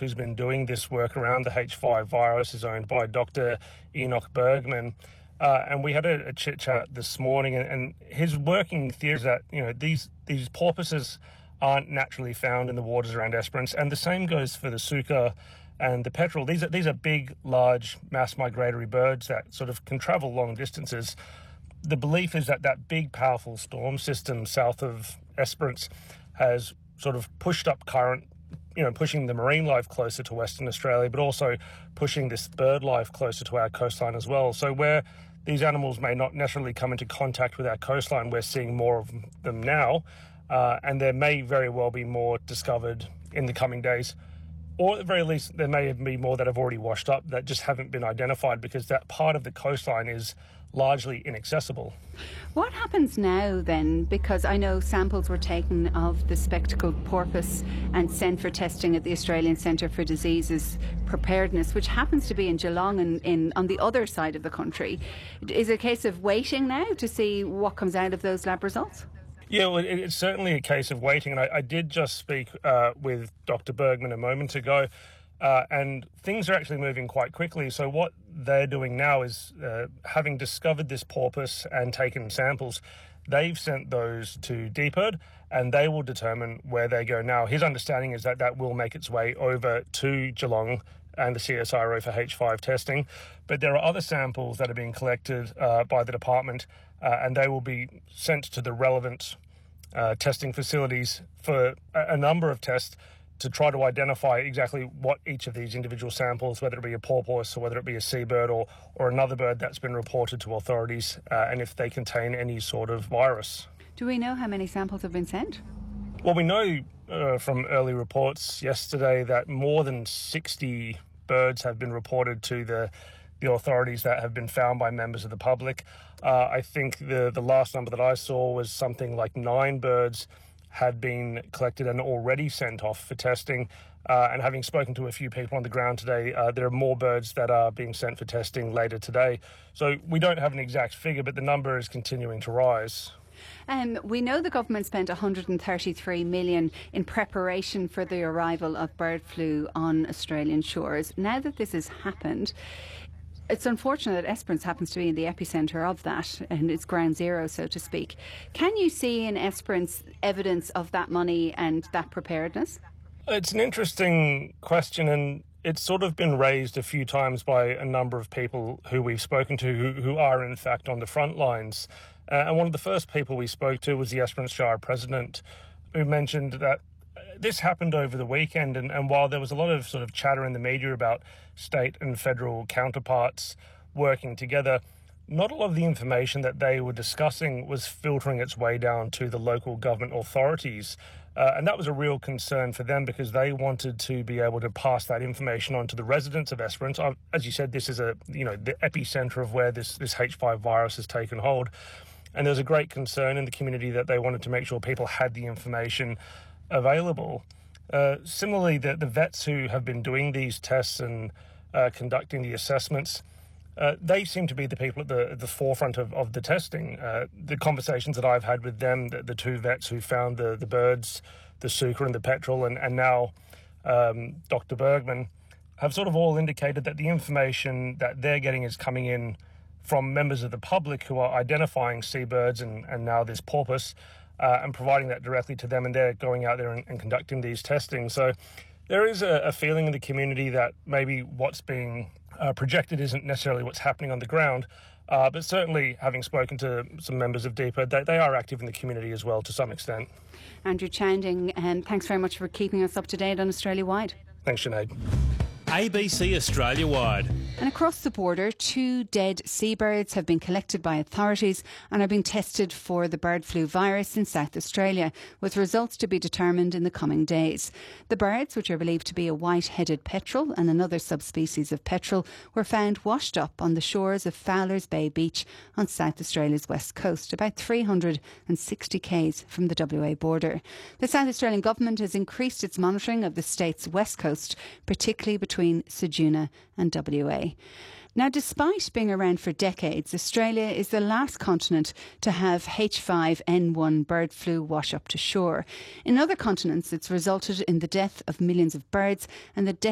who's been doing this work around the H5 virus is owned by Dr. Enoch Bergman. And we had a chit chat this morning, and his working theory is that, these porpoises aren't naturally found in the waters around Esperance, and the same goes for the Suka and the petrel. These are big, large, mass migratory birds that sort of can travel long distances. The belief is that that big, powerful storm system south of Esperance has sort of pushed up current, pushing the marine life closer to Western Australia, but also pushing this bird life closer to our coastline as well. So where these animals may not necessarily come into contact with our coastline, we're seeing more of them now, and there may very well be more discovered in the coming days. Or at the very least, there may be more that have already washed up that just haven't been identified because that part of the coastline is largely inaccessible. What happens now then? Because I know samples were taken of the spectacled porpoise and sent for testing at the Australian Centre for Diseases Preparedness, which happens to be in Geelong and on the other side of the country. Is it a case of waiting now to see what comes out of those lab results? Yeah, well, it's certainly a case of waiting. And I did just speak with Dr. Bergman a moment ago, and things are actually moving quite quickly. So what they're doing now is, having discovered this porpoise and taken samples, they've sent those to DPIRD, and they will determine where they go now. His understanding is that that will make its way over to Geelong and the CSIRO for H5 testing. But there are other samples that are being collected by the department, and they will be sent to the relevant testing facilities for a number of tests to try to identify exactly what each of these individual samples, whether it be a porpoise or whether it be a seabird or another bird that's been reported to authorities, and if they contain any sort of virus. Do we know how many samples have been sent? Well, we know from early reports yesterday that more than 60 birds have been reported to the authorities that have been found by members of the public. I think the last number that I saw was something like 9 birds had been collected and already sent off for testing. And having spoken to a few people on the ground today, there are more birds that are being sent for testing later today. So we don't have an exact figure, but the number is continuing to rise. We know the government spent $133 million in preparation for the arrival of bird flu on Australian shores. Now that this has happened, it's unfortunate that Esperance happens to be in the epicentre of that, and it's ground zero, so to speak. Can you see in Esperance evidence of that money and that preparedness? It's an interesting question, and it's sort of been raised a few times by a number of people who we've spoken to who are in fact on the front lines. And one of the first people we spoke to was the Esperance Shire president, who mentioned that this happened over the weekend, and while there was a lot of sort of chatter in the media about state and federal counterparts working together, not a lot of the information that they were discussing was filtering its way down to the local government authorities. And that was a real concern for them because they wanted to be able to pass that information on to the residents of Esperance. As you said, this is the epicentre of where this H5 virus has taken hold. And there was a great concern in the community that they wanted to make sure people had the information available. Similarly, the vets who have been doing these tests and conducting the assessments, they seem to be the people at the forefront of the testing. The conversations that I've had with them, the 2 vets who found the birds, the Suka and the petrel, and now Dr. Bergman, have sort of all indicated that the information that they're getting is coming in from members of the public who are identifying seabirds and now this porpoise, and providing that directly to them, and they're going out there and conducting these testing. So there is a feeling in the community that maybe what's being projected isn't necessarily what's happening on the ground, but certainly having spoken to some members of DPIRD, they are active in the community as well to some extent. Andrew Chanding, and thanks very much for keeping us up to date on Australia-wide. Thanks, Sinead. ABC Australia-wide. And across the border, 2 dead seabirds have been collected by authorities and are being tested for the bird flu virus in South Australia, with results to be determined in the coming days. The birds, which are believed to be a white-headed petrel and another subspecies of petrel, were found washed up on the shores of Fowler's Bay Beach on South Australia's west coast, about 360 k's from the WA border. The South Australian government has increased its monitoring of the state's west coast, particularly between Ceduna and WA. Now, despite being around for decades, Australia is the last continent to have H5N1 bird flu wash up to shore. In other continents, it's resulted in the death of millions of birds and the